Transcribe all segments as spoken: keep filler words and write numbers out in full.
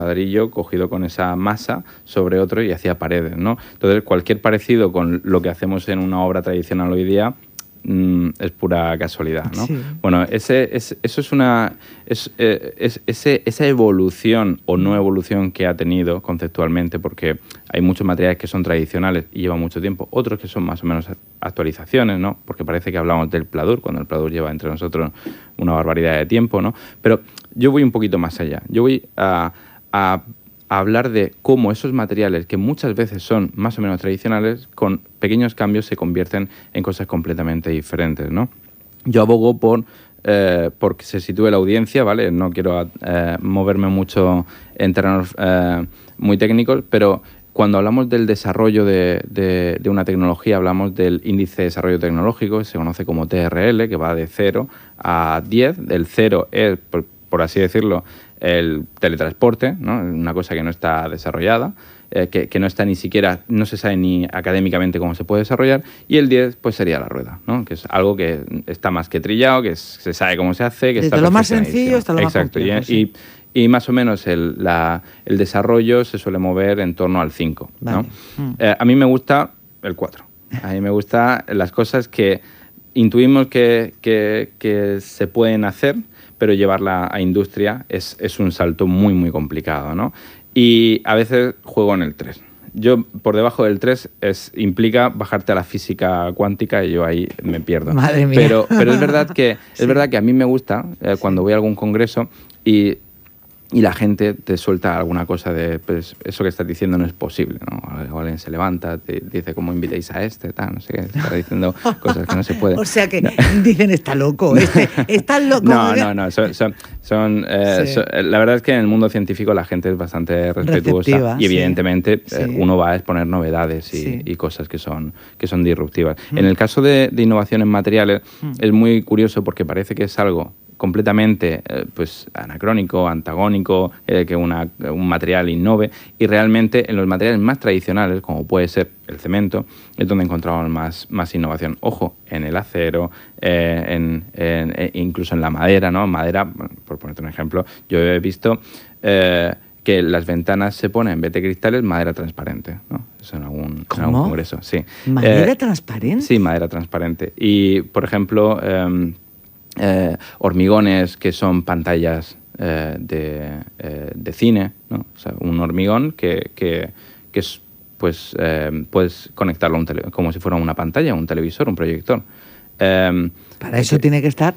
ladrillo cogido con esa masa sobre otro y hacía paredes, ¿no? Entonces, cualquier parecido con lo que hacemos en una obra tradicional hoy día mmm, es pura casualidad, ¿no? Sí. Bueno, ese, es, eso es una... Es, eh, es, ese, esa evolución o no evolución que ha tenido conceptualmente, porque hay muchos materiales que son tradicionales y llevan mucho tiempo, otros que son más o menos actualizaciones, ¿no? Porque parece que hablamos del pladur, cuando el pladur lleva entre nosotros una barbaridad de tiempo, ¿no? Pero yo voy un poquito más allá. Yo voy a... A, a hablar de cómo esos materiales, que muchas veces son más o menos tradicionales, con pequeños cambios se convierten en cosas completamente diferentes, ¿no? Yo abogo por, eh, por que se sitúe la audiencia, ¿vale? No quiero eh, moverme mucho en terrenos eh, muy técnicos, pero cuando hablamos del desarrollo de, de, de una tecnología, hablamos del índice de desarrollo tecnológico, que se conoce como T R L, que va de cero a diez. El cero es, por, por así decirlo, el teletransporte, ¿no? Una cosa que no está desarrollada, eh, que, que no está ni siquiera, no se sabe ni académicamente cómo se puede desarrollar, y el diez pues sería la rueda, ¿no? Que es algo que está más que trillado, que es, se sabe cómo se hace, que Desde está lo más sencillo hasta lo Exacto, más complejo. y, Sí. y, y más o menos el, la, el desarrollo se suele mover en torno al cinco, vale. ¿no? mm. Eh, a mí me gusta el cuatro, a mí me gustan las cosas que intuimos que, que, que se pueden hacer, pero llevarla a industria es, es un salto muy, muy complicado, ¿no? Y a veces juego en el tres. Yo, por debajo del tres, es, implica bajarte a la física cuántica y yo ahí me pierdo. Madre mía. Pero, pero es verdad que, Sí. es verdad que a mí me gusta eh, cuando Sí. voy a algún congreso y... y la gente te suelta alguna cosa de, pues, eso que estás diciendo no es posible, ¿no? O alguien se levanta, te dice, ¿cómo invitáis a este? Tal, no sé qué, está diciendo cosas que no se pueden. O sea que no. dicen, está loco, este, está loco. No, no, no, son, son, son, eh, Sí. son, la verdad es que en el mundo científico la gente es bastante respetuosa Receptiva, y evidentemente sí. eh, Sí. uno va a exponer novedades y, Sí. y cosas que son, que son disruptivas. Mm. En el caso de, de innovación en materiales Mm. es muy curioso porque parece que es algo completamente eh, pues, anacrónico, antagónico, eh, que una, un material innove, y realmente en los materiales más tradicionales, como puede ser el cemento, es donde encontramos más, más innovación. Ojo, en el acero, eh, en, en, eh, incluso en la madera, ¿no? Madera, bueno, por ponerte un ejemplo, yo he visto eh, que las ventanas se ponen, en vez de cristales, madera transparente, ¿no? Eso en algún, en algún congreso, sí. ¿Madera Eh, transparente? Sí, madera transparente. Y, por ejemplo... Eh, Eh, hormigones que son pantallas eh, de, eh, de cine, ¿no? O sea, un hormigón que, que, que es, pues, eh, puedes conectarlo a un tele, como si fuera una pantalla, un televisor, un proyector. Eh, Para eso que, tiene que estar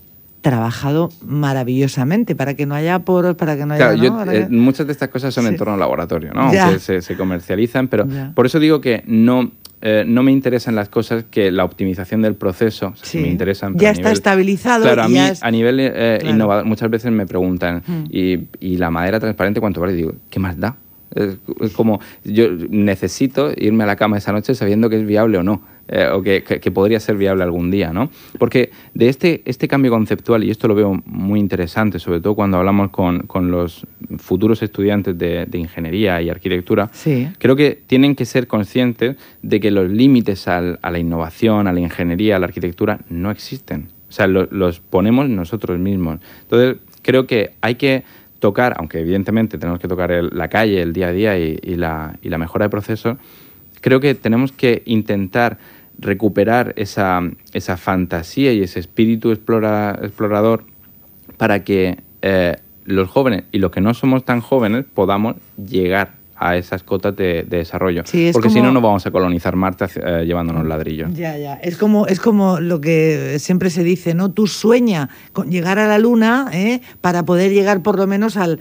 trabajado maravillosamente, para que no haya poros, para que no haya... Claro, ¿no? yo, eh, muchas de estas cosas son sí. en torno al laboratorio, ¿no? Ya. Aunque se, se comercializan, pero Ya. por eso digo que no... Eh, no me interesan las cosas que la optimización del proceso, sí. me interesan. Ya a está nivel, estabilizado. Claro, y a mí ya es... a nivel eh, claro. innovador, muchas veces me preguntan, hmm. ¿y, ¿y la madera transparente cuánto vale? Y digo, ¿qué más da? Es, es como, yo necesito irme a la cama esa noche sabiendo que es viable o no, eh, o que, que, que podría ser viable algún día, ¿no? Porque de este, este cambio conceptual, y esto lo veo muy interesante, sobre todo cuando hablamos con, con los futuros estudiantes de, de ingeniería y arquitectura, sí. creo que tienen que ser conscientes de que los límites al, a la innovación, a la ingeniería, a la arquitectura, no existen. O sea, lo, los ponemos nosotros mismos. Entonces, creo que hay que tocar, aunque evidentemente tenemos que tocar el, la calle, el día a día y, y, la, y la mejora de procesos, creo que tenemos que intentar recuperar esa, esa fantasía y ese espíritu explora, explorador para que eh, los jóvenes y los que no somos tan jóvenes podamos llegar a esas cotas de, de desarrollo. Sí, porque como... si no, no vamos a colonizar Marte eh, llevándonos ladrillos. Ya, ya. Es como, es como lo que siempre se dice, ¿no? Tú sueña con llegar a la Luna, ¿eh? Para poder llegar por lo menos al,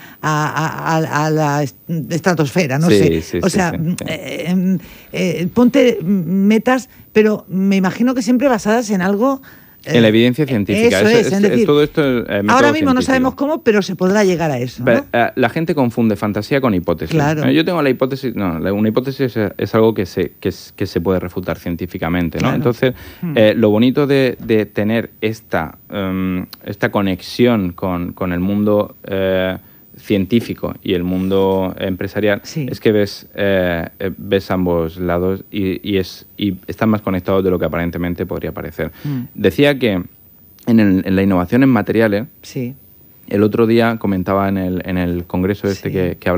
a, a, a la estratosfera, no sí, sé. Sí, o sí, sea, sí, sí. Eh, eh, ponte metas, pero me imagino que siempre basadas en algo... En la evidencia científica. Eso es, es, es decir, todo esto es, eh, ahora mismo científico. no sabemos cómo, pero se podrá llegar a eso, ¿no? Pero, eh, la gente confunde fantasía con hipótesis. Claro. Eh, yo tengo la hipótesis, no, una hipótesis es, es algo que se, que, es, que se puede refutar científicamente, ¿no? Claro. Entonces, hmm. eh, lo bonito de, de tener esta, um, esta conexión con, con el mundo eh, científico y el mundo empresarial sí. es que ves, eh, ves ambos lados y, y, es, y están más conectados de lo que aparentemente podría parecer. Hmm. Decía que en, el, en la innovación en materiales, sí. El otro día comentaba en el, en el congreso este Sí. que, que